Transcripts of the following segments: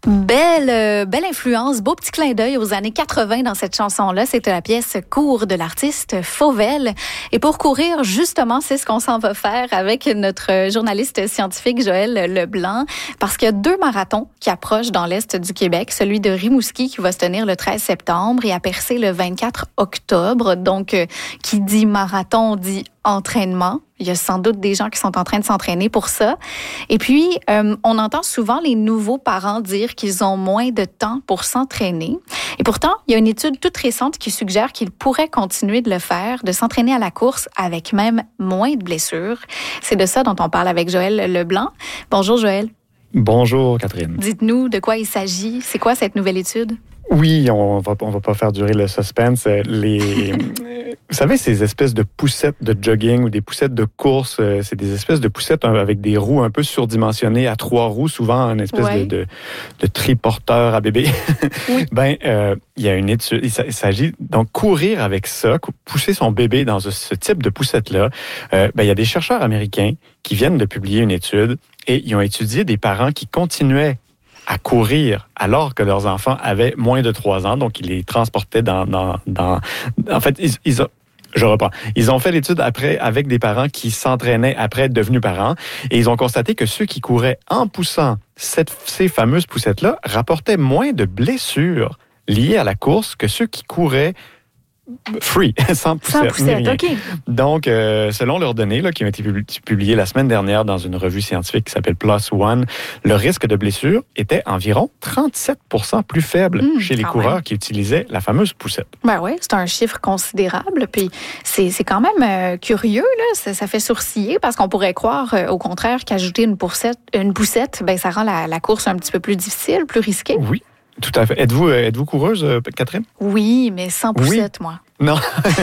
Belle influence, beau petit clin d'œil aux années 80 dans cette chanson-là. C'était la pièce Cours de l'artiste Fauvel. Et pour courir, justement, c'est ce qu'on s'en va faire avec notre journaliste scientifique Joël Leblanc, parce qu'il y a 2 marathons qui approchent dans l'Est du Québec. Celui de Rimouski qui va se tenir le 13 septembre et à Percé le 24 octobre. Donc, qui dit marathon dit entraînement. Il y a sans doute des gens qui sont en train de s'entraîner pour ça. Et puis, on entend souvent les nouveaux parents dire qu'ils ont moins de temps pour s'entraîner. Et pourtant, il y a une étude toute récente qui suggère qu'ils pourraient continuer de le faire, de s'entraîner à la course avec même moins de blessures. C'est de ça dont on parle avec Joël Leblanc. Bonjour Joël. Bonjour Catherine. Dites-nous de quoi il s'agit. C'est quoi cette nouvelle étude? Oui, on va pas faire durer le suspense. Vous savez, ces espèces de poussettes de jogging ou des poussettes de course, c'est des espèces de poussettes avec des roues un peu surdimensionnées à 3 roues, souvent une espèce de triporteur à bébé. Oui. Il y a une étude, il s'agit donc courir avec ça, pousser son bébé dans ce type de poussette-là. Il y a des chercheurs américains qui viennent de publier une étude et ils ont étudié des parents qui continuaient à courir alors que leurs enfants avaient moins de 3 ans. Donc, ils les transportaient En fait, je reprends. Ils ont fait l'étude après avec des parents qui s'entraînaient après être devenus parents et ils ont constaté que ceux qui couraient en poussant ces fameuses poussettes-là rapportaient moins de blessures liées à la course que ceux qui couraient free, sans poussette, OK. Donc, selon leurs données qui ont été publiées la semaine dernière dans une revue scientifique qui s'appelle PLOS ONE, le risque de blessure était environ 37% plus faible chez les coureurs qui utilisaient la fameuse poussette. Ben oui, c'est un chiffre considérable. Puis c'est quand même curieux, là. Ça fait sourciller parce qu'on pourrait croire, au contraire, qu'ajouter une poussette, ça rend la course un petit peu plus difficile, plus risquée. Oui. Tout à fait. Êtes-vous coureuse, Catherine? Oui, mais sans poussette, moi. Non.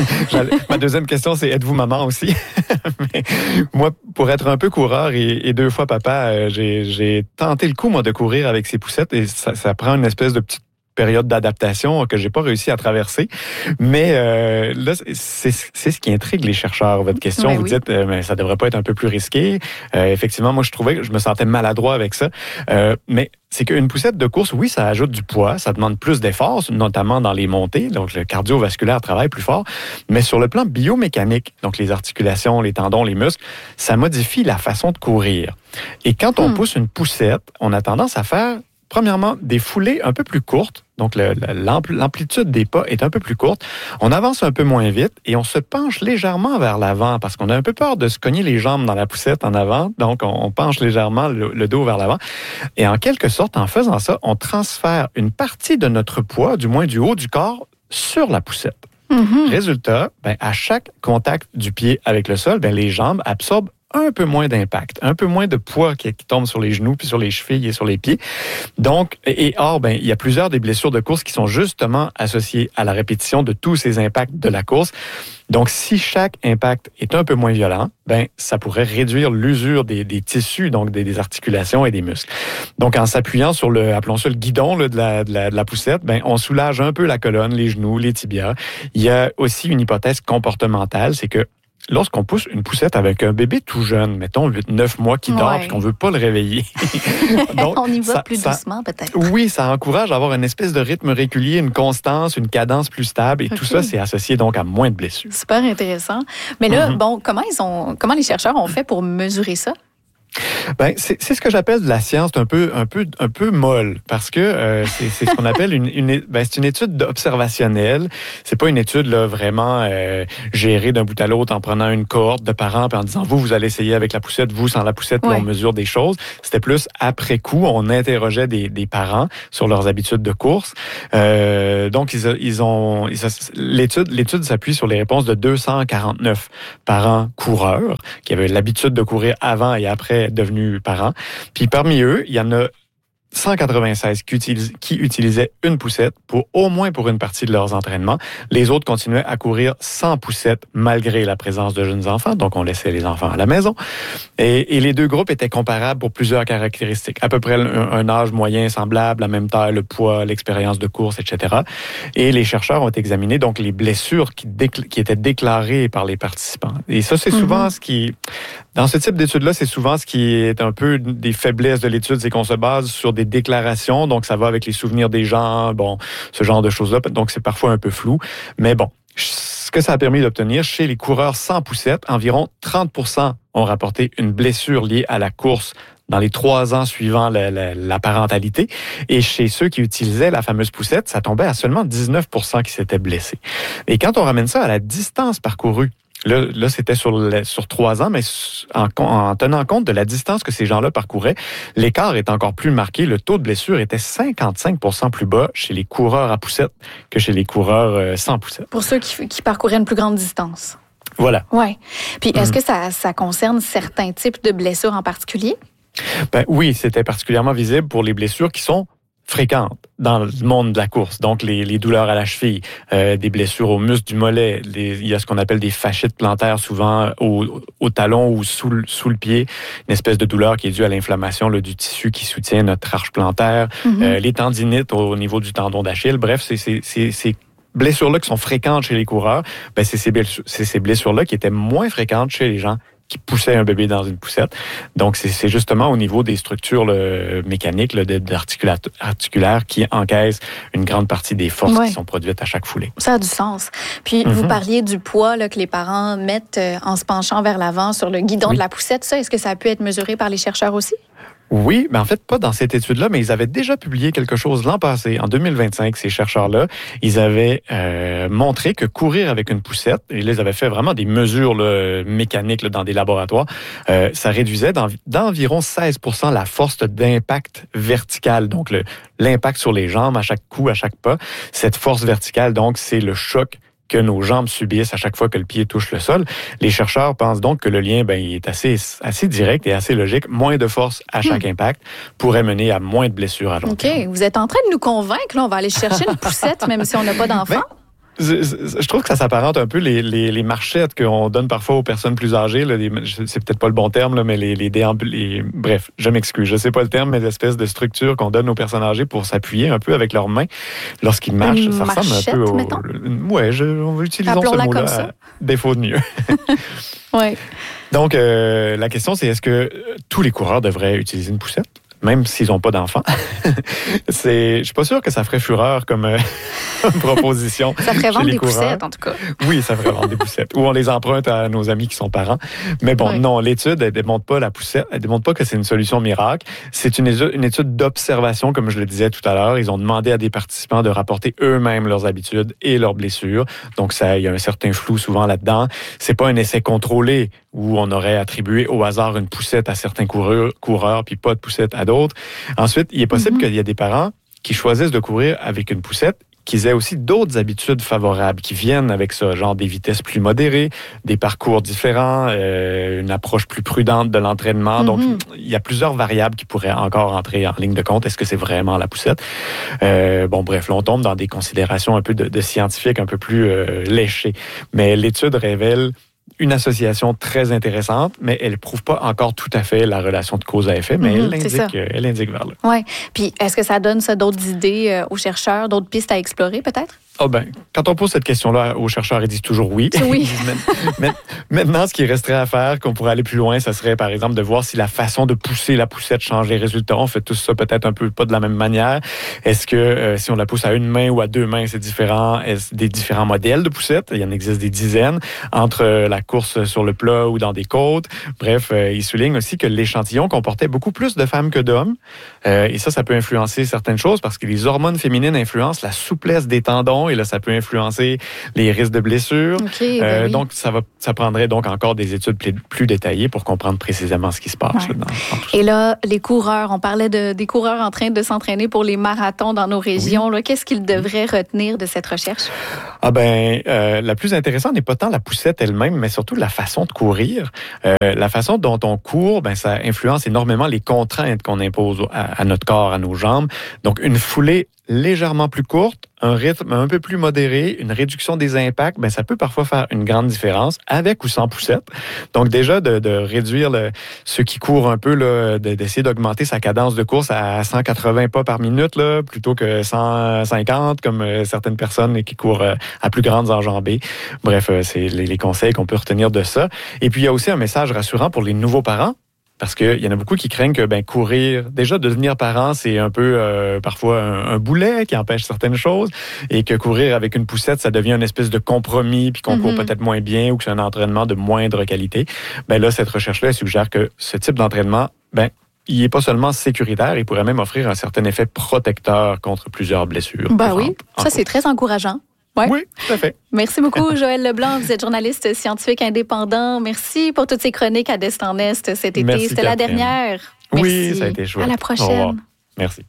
Ma deuxième question, c'est êtes-vous maman aussi? Mais moi, pour être un peu coureur et 2 fois papa, j'ai tenté le coup, moi, de courir avec ces poussettes et ça prend une espèce de petite période d'adaptation que j'ai pas réussi à traverser. Mais là, c'est ce qui intrigue les chercheurs. Votre question, vous dites, mais ça devrait pas être un peu plus risqué. Effectivement, moi, je trouvais que je me sentais maladroit avec ça. Mais c'est qu'une poussette de course, oui, ça ajoute du poids, ça demande plus d'efforts, notamment dans les montées, donc le cardiovasculaire travaille plus fort, mais sur le plan biomécanique, donc les articulations, les tendons, les muscles, ça modifie la façon de courir. Et quand on pousse une poussette, on a tendance à faire premièrement, des foulées un peu plus courtes, donc l'amplitude des pas est un peu plus courte. On avance un peu moins vite et on se penche légèrement vers l'avant parce qu'on a un peu peur de se cogner les jambes dans la poussette en avant. Donc, on penche légèrement le dos vers l'avant. Et en quelque sorte, en faisant ça, on transfère une partie de notre poids, du moins du haut du corps, sur la poussette. Mm-hmm. Résultat, à chaque contact du pied avec le sol, les jambes absorbent un peu moins d'impact, un peu moins de poids qui tombe sur les genoux, puis sur les chevilles et sur les pieds. Donc, il y a plusieurs des blessures de course qui sont justement associées à la répétition de tous ces impacts de la course. Donc, si chaque impact est un peu moins violent, ça pourrait réduire l'usure des tissus, donc des articulations et des muscles. Donc, en s'appuyant sur appelons ça le guidon de la poussette, on soulage un peu la colonne, les genoux, les tibias. Il y a aussi une hypothèse comportementale, c'est que lorsqu'on pousse une poussette avec un bébé tout jeune, mettons 8-9 mois qui dort et qu'on ne veut pas le réveiller. Donc, on y va plus doucement peut-être. Oui, ça encourage à avoir une espèce de rythme régulier, une constance, une cadence plus stable et tout ça, c'est associé donc à moins de blessures. Super intéressant. Mais là, comment les chercheurs ont fait pour mesurer ça? C'est ce que j'appelle de la science un peu molle parce que c'est ce qu'on appelle c'est une étude observationnelle. C'est pas une étude là vraiment gérée d'un bout à l'autre en prenant une cohorte de parents et en disant vous allez essayer avec la poussette, vous sans la poussette, puis on mesure des choses. C'était plus après coup, on interrogeait des parents sur leurs habitudes de course. Donc l'étude s'appuie sur les réponses de 249 parents coureurs qui avaient l'habitude de courir avant et après devenus parents. Puis parmi eux, il y en a 196 qui utilisaient une poussette au moins pour une partie de leurs entraînements. Les autres continuaient à courir sans poussette malgré la présence de jeunes enfants. Donc, on laissait les enfants à la maison. Et les 2 groupes étaient comparables pour plusieurs caractéristiques. À peu près un âge moyen semblable, la même taille, le poids, l'expérience de course, etc. Et les chercheurs ont examiné donc les blessures qui étaient déclarées par les participants. Et ça, c'est souvent ce qui... Dans ce type d'études-là, c'est souvent ce qui est un peu des faiblesses de l'étude, c'est qu'on se base sur des déclarations, donc ça va avec les souvenirs des gens, bon, ce genre de choses-là. Donc, c'est parfois un peu flou. Mais bon, ce que ça a permis d'obtenir, chez les coureurs sans poussette, environ 30% ont rapporté une blessure liée à la course dans les 3 ans suivant la parentalité. Et chez ceux qui utilisaient la fameuse poussette, ça tombait à seulement 19% qui s'étaient blessés. Et quand on ramène ça à la distance parcourue, là c'était sur 3 ans, mais en tenant compte de la distance que ces gens-là parcouraient, l'écart est encore plus marqué. Le taux de blessure était 55% plus bas chez les coureurs à poussette que chez les coureurs sans poussette. Pour ceux qui parcouraient une plus grande distance. Voilà. Oui. Puis est-ce que ça concerne certains types de blessures en particulier? Ben oui, c'était particulièrement visible pour les blessures qui sont fréquentes dans le monde de la course. Donc, les douleurs à la cheville, des blessures aux muscles du mollet, il y a ce qu'on appelle des fascites plantaires, souvent au talon ou sous le pied, une espèce de douleur qui est due à l'inflammation du tissu qui soutient notre arche plantaire, les tendinites au niveau du tendon d'Achille. Bref, c'est blessures-là qui sont fréquentes chez les coureurs, ben c'est ces blessures-là qui étaient moins fréquentes chez les gens qui poussaient un bébé dans une poussette. Donc, c'est justement au niveau des structures mécaniques articulaires qui encaissent une grande partie des forces qui sont produites à chaque foulée. Ça a du sens. Puis, vous parliez du poids que les parents mettent en se penchant vers l'avant sur le guidon de la poussette. Ça, est-ce que ça a pu être mesuré par les chercheurs aussi? Oui, mais en fait, pas dans cette étude-là, mais ils avaient déjà publié quelque chose l'an passé, en 2025, ces chercheurs-là. Ils avaient montré que courir avec une poussette, et là, ils avaient fait vraiment des mesures mécaniques dans des laboratoires, ça réduisait d'environ 16% la force d'impact vertical, donc l'impact sur les jambes à chaque coup, à chaque pas. Cette force verticale, donc, c'est le choc que nos jambes subissent à chaque fois que le pied touche le sol. Les chercheurs pensent donc que le lien il est assez direct et assez logique. Moins de force à chaque impact pourrait mener à moins de blessures à long terme. OK. Vous êtes en train de nous convaincre. Là, on va aller chercher une poussette, même si on n'a pas d'enfant. Je trouve que ça s'apparente un peu les marchettes qu'on donne parfois aux personnes plus âgées. C'est peut-être pas le bon terme, mais bref, je m'excuse, je sais pas le terme, mais l'espèce de structure qu'on donne aux personnes âgées pour s'appuyer un peu avec leurs mains lorsqu'ils marchent. Ça ressemble un peu au... Ouais, on utilisons ce mot-là à défaut de mieux. Oui. Donc, la question, c'est est-ce que tous les coureurs devraient utiliser une poussette? Même s'ils n'ont pas d'enfants. Je suis pas sûr que ça ferait fureur comme proposition. Ça ferait vendre des poussettes, en tout cas. Oui, ça ferait vendre des poussettes. Ou on les emprunte à nos amis qui sont parents. Mais bon, non, l'étude, elle démontre pas la poussette, elle démontre pas que c'est une solution miracle. C'est une étude d'observation, comme je le disais tout à l'heure. Ils ont demandé à des participants de rapporter eux-mêmes leurs habitudes et leurs blessures. Donc, il y a un certain flou souvent là-dedans. C'est pas un essai contrôlé où on aurait attribué au hasard une poussette à certains coureurs puis pas de poussette à d'autres. Ensuite, il est possible qu'il y ait des parents qui choisissent de courir avec une poussette, qu'ils aient aussi d'autres habitudes favorables qui viennent avec ça, genre des vitesses plus modérées, des parcours différents, une approche plus prudente de l'entraînement. Donc, il y a plusieurs variables qui pourraient encore entrer en ligne de compte. Est-ce que c'est vraiment la poussette? Bref, là, on tombe dans des considérations un peu de scientifiques un peu plus léchées. Mais l'étude révèle une association très intéressante, mais elle ne prouve pas encore tout à fait la relation de cause à effet, mais elle indique vers là. Oui. Puis, est-ce que ça donne d'autres idées aux chercheurs, d'autres pistes à explorer peut-être? Quand on pose cette question-là aux chercheurs, ils disent toujours oui. Oui. Maintenant, ce qui resterait à faire, qu'on pourrait aller plus loin, ça serait, par exemple, de voir si la façon de pousser la poussette change les résultats. On fait tout ça peut-être un peu pas de la même manière. Est-ce que si on la pousse à une main ou à 2 mains, c'est différent? Est-ce des différents modèles de poussettes? Il y en existe des dizaines entre la course sur le plat ou dans des côtes. Bref, il souligne aussi que l'échantillon comportait beaucoup plus de femmes que d'hommes. Et ça peut influencer certaines choses parce que les hormones féminines influencent la souplesse des tendons et là, ça peut influencer les risques de blessures. Donc, ça prendrait donc encore des études plus détaillées pour comprendre précisément ce qui se passe. Dans et là, les coureurs, on parlait des coureurs en train de s'entraîner pour les marathons dans nos régions. Là, qu'est-ce qu'ils devraient retenir de cette recherche? La plus intéressante n'est pas tant la poussette elle-même, mais surtout la façon de courir. La façon dont on court, ça influence énormément les contraintes qu'on impose à notre corps, à nos jambes. Donc, une foulée légèrement plus courte, un rythme un peu plus modéré, une réduction des impacts, ça peut parfois faire une grande différence, avec ou sans poussette. Donc déjà, de réduire ceux qui courent un peu, d'essayer d'augmenter sa cadence de course à 180 pas par minute, plutôt que 150, comme certaines personnes qui courent à plus grandes enjambées. Bref, c'est les conseils qu'on peut retenir de ça. Et puis, il y a aussi un message rassurant pour les nouveaux parents. parce qu'il y en a beaucoup qui craignent que courir, déjà devenir parent, c'est un peu parfois un boulet qui empêche certaines choses, et que courir avec une poussette, ça devient une espèce de compromis, puis qu'on court peut-être moins bien ou que c'est un entraînement de moindre qualité. Là, cette recherche-là suggère que ce type d'entraînement, il n'est pas seulement sécuritaire, il pourrait même offrir un certain effet protecteur contre plusieurs blessures. Oui, ça c'est très encourageant. Ouais. Oui, tout à fait. Merci beaucoup, Joël Leblanc. Vous êtes journaliste scientifique indépendant. Merci pour toutes ces chroniques à Destin Est cet été. Merci, C'était Catherine. La dernière. Oui, Merci. ça a été chouette. À la Au revoir. prochaine. Merci.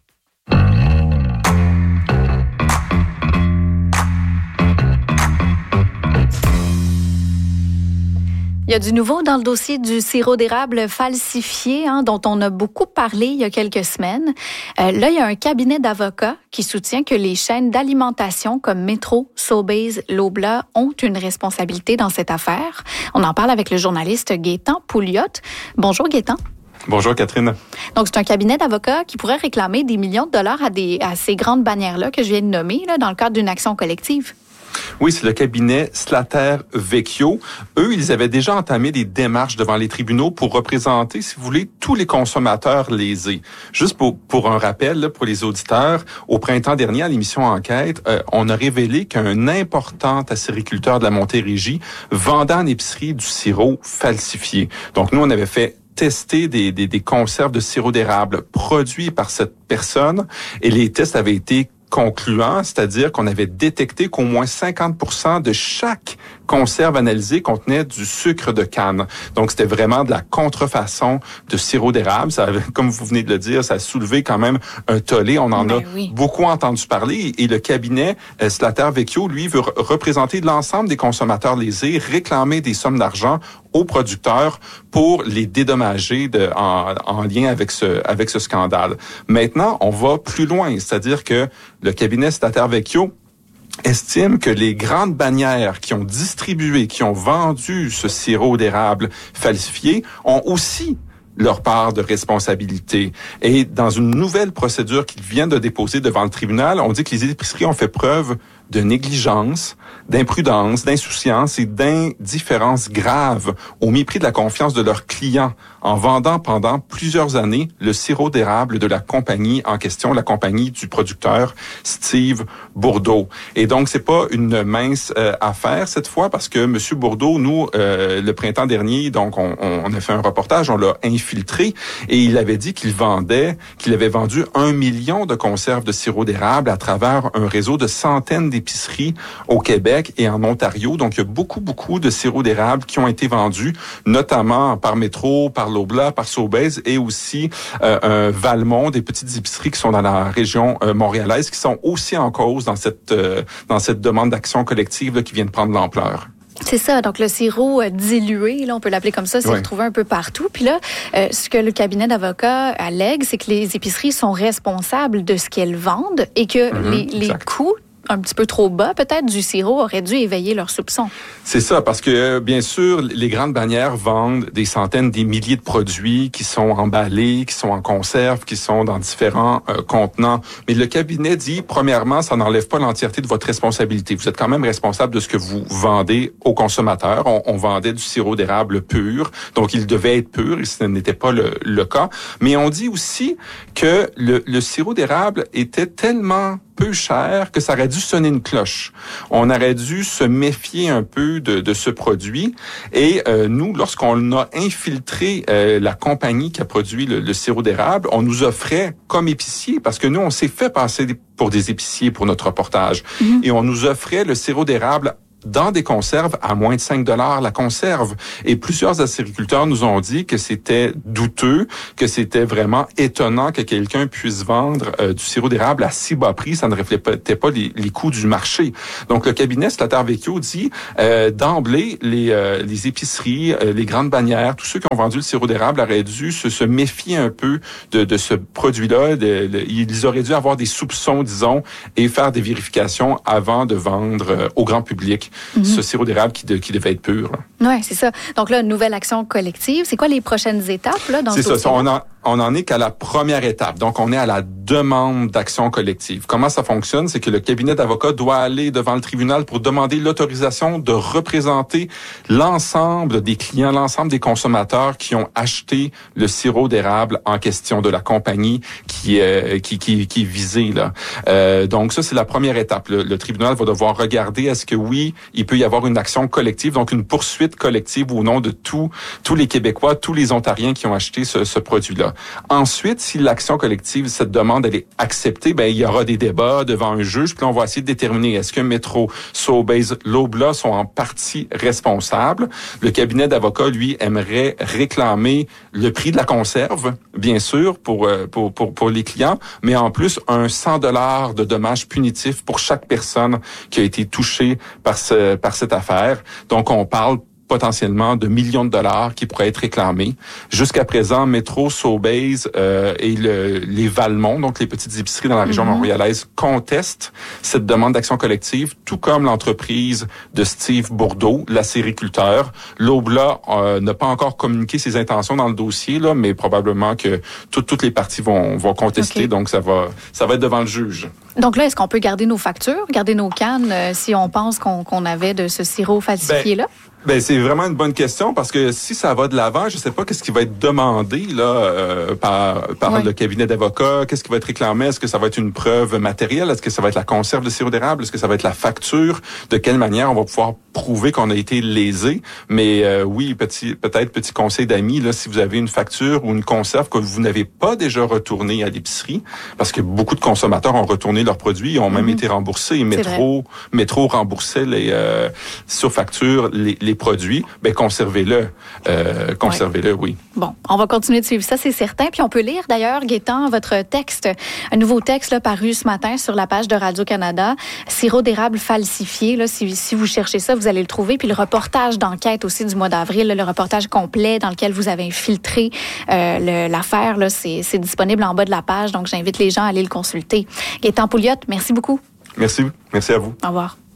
Il y a du nouveau dans le dossier du sirop d'érable falsifié, dont on a beaucoup parlé il y a quelques semaines. Là, il y a un cabinet d'avocats qui soutient que les chaînes d'alimentation comme Métro, Sobeys, Loblaw ont une responsabilité dans cette affaire. On en parle avec le journaliste Gaétan Pouliot. Bonjour Gaétan. Bonjour Catherine. Donc, c'est un cabinet d'avocats qui pourrait réclamer des millions de dollars à ces grandes bannières-là que je viens de nommer là, dans le cadre d'une action collective. Oui, c'est le cabinet Slater Vecchio. Eux, ils avaient déjà entamé des démarches devant les tribunaux pour représenter, si vous voulez, tous les consommateurs lésés. Juste pour un rappel, là, pour les auditeurs, au printemps dernier, à l'émission Enquête, on a révélé qu'un important acériculteur de la Montérégie vendait en épicerie du sirop falsifié. Donc, nous, on avait fait tester des conserves de sirop d'érable produits par cette personne, et les tests avaient été concluant, c'est-à-dire qu'on avait détecté qu'au moins 50% de chaque conserve analysée contenait du sucre de canne. Donc, c'était vraiment de la contrefaçon de sirop d'érable. Ça avait, comme vous venez de le dire, ça a soulevé quand même un tollé. On en a beaucoup entendu parler. Et le cabinet Slater Vecchio, lui, veut représenter l'ensemble des consommateurs lésés, réclamer des sommes d'argent aux producteurs pour les dédommager en lien avec ce scandale. Maintenant, on va plus loin, c'est-à-dire que le cabinet Slater Vecchio estime que les grandes bannières qui ont distribué, qui ont vendu ce sirop d'érable falsifié ont aussi leur part de responsabilité. Et dans une nouvelle procédure qu'ils viennent de déposer devant le tribunal, on dit que les épiceries ont fait preuve de négligence, d'imprudence, d'insouciance et d'indifférence grave au mépris de la confiance de leurs clients en vendant pendant plusieurs années le sirop d'érable de la compagnie en question, la compagnie du producteur Steve Bourdeau. Et donc, c'est pas une mince affaire cette fois parce que Monsieur Bourdeau, nous, le printemps dernier, donc on a fait un reportage, on l'a infiltré et il avait dit qu'il avait vendu 1 million de conserves de sirop d'érable à travers un réseau de centaines d'épiceries au Québec et en Ontario. Donc, il y a beaucoup de sirop d'érable qui ont été vendus, notamment par Métro, par Loblaw, par Sobeys et aussi Valmont, des petites épiceries qui sont dans la région montréalaise, qui sont aussi en cause dans cette demande d'action collective là, qui vient de prendre l'ampleur. C'est ça, donc le sirop dilué, là, on peut l'appeler comme ça, c'est retrouvé un peu partout. Puis là, ce que le cabinet d'avocats allègue, c'est que les épiceries sont responsables de ce qu'elles vendent et que les coûts un petit peu trop bas, peut-être, du sirop auraient dû éveiller leurs soupçons. C'est ça, parce que, bien sûr, les grandes bannières vendent des centaines, des milliers de produits qui sont emballés, qui sont en conserve, qui sont dans différents contenants. Mais le cabinet dit, premièrement, ça n'enlève pas l'entièreté de votre responsabilité. Vous êtes quand même responsable de ce que vous vendez aux consommateurs. On vendait du sirop d'érable pur, donc il devait être pur, et ce n'était pas le cas. Mais on dit aussi que le sirop d'érable était tellement peu cher que ça aurait dû sonner une cloche. On aurait dû se méfier un peu de ce produit. Et nous, lorsqu'on a infiltré la compagnie qui a produit le sirop d'érable, on nous offrait comme épicier, parce que nous, on s'est fait passer pour des épiciers pour notre reportage. Et on nous offrait le sirop d'érable dans des conserves à moins de 5 $ la conserve. Et plusieurs acériculteurs nous ont dit que c'était douteux, que c'était vraiment étonnant que quelqu'un puisse vendre du sirop d'érable à si bas prix. Ça ne reflétait pas les coûts du marché. Donc, le cabinet Slater Vecchio dit d'emblée, les épiceries, les grandes bannières, tous ceux qui ont vendu le sirop d'érable auraient dû se méfier un peu de ce produit-là. Ils auraient dû avoir des soupçons, disons, et faire des vérifications avant de vendre au grand public ce sirop d'érable qui devait être pur. Oui, c'est ça. Donc là, une nouvelle action collective. C'est quoi les prochaines étapes là, dans ce dossier-là? on en est qu'à la première étape. Donc, on est à la demande d'action collective. Comment ça fonctionne? C'est que le cabinet d'avocats doit aller devant le tribunal pour demander l'autorisation de représenter l'ensemble des clients, l'ensemble des consommateurs qui ont acheté le sirop d'érable en question de la compagnie qui est visée, là. Donc, ça, c'est la première étape. Le tribunal va devoir regarder est-ce que oui, il peut y avoir une action collective, donc une poursuite collective au nom de tous les Québécois, tous les Ontariens qui ont acheté ce produit-là. Ensuite, si l'action collective, cette demande, elle est acceptée, ben il y aura des débats devant un juge, puis là, on va essayer de déterminer est-ce que Metro, Sobeys, Loblaw sont en partie responsables. Le cabinet d'avocats, lui, aimerait réclamer le prix de la conserve, bien sûr, pour les clients, mais en plus, un 100$ de dommages punitifs pour chaque personne qui a été touchée par cette affaire. Donc, on parle potentiellement de millions de dollars qui pourraient être réclamés. Jusqu'à présent, Metro, Sobeys et les Valmont, donc les petites épiceries dans la région montréalaise, contestent cette demande d'action collective, tout comme l'entreprise de Steve Bourdeau, l'acériculteur. Loblaw n'a pas encore communiqué ses intentions dans le dossier, là, mais probablement que toutes les parties vont contester, donc ça va être devant le juge. Donc là, est-ce qu'on peut garder nos factures, garder nos cannes si on pense qu'on avait de ce sirop falsifié-là? Ben c'est vraiment une bonne question parce que si ça va de l'avant, je sais pas qu'est-ce qui va être demandé là par le cabinet d'avocats, qu'est-ce qui va être réclamé, est-ce que ça va être une preuve matérielle, est-ce que ça va être la conserve de sirop d'érable, est-ce que ça va être la facture, de quelle manière on va pouvoir prouver qu'on a été lésé, mais oui, peut-être petit conseil d'amis là, si vous avez une facture ou une conserve que vous n'avez pas déjà retournée à l'épicerie parce que beaucoup de consommateurs ont retourné leurs produits, ils ont même été remboursés, Metro remboursait sur facture les produits, ben conservez-le, oui. Bon, on va continuer de suivre ça, c'est certain. Puis on peut lire d'ailleurs, Gaétan, votre texte, un nouveau texte là, paru ce matin sur la page de Radio-Canada, sirop d'érable falsifié. Là, si vous cherchez ça, vous allez le trouver. Puis le reportage d'enquête aussi du mois d'avril, là, le reportage complet dans lequel vous avez infiltré l'affaire, là, c'est disponible en bas de la page. Donc j'invite les gens à aller le consulter. Gaétan Pouliot, merci beaucoup. Merci à vous. Au revoir.